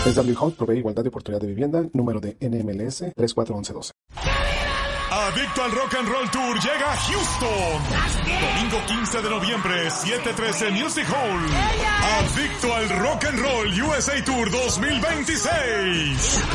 SW Homes provee igualdad de oportunidad de vivienda. Número de NMLS 341112. Adicto al Rock and Roll Tour llega a Houston. Domingo 15 de noviembre, 7:13 Music Hall. Adicto al Rock and Roll USA Tour 2026.